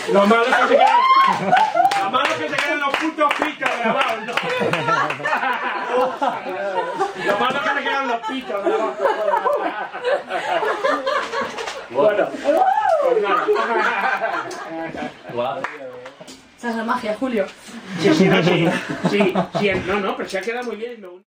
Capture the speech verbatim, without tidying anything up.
Lo malo es que se quedan, lo malo es que se quedan los putos pitos grabados, ¿no? Lo malo es que se quedan los pitos grabados. Bueno, pues nada. Esa es la magia, Julio. Sí, sí, no, sí, sí, sí, no, no, pero se ha quedado muy bien.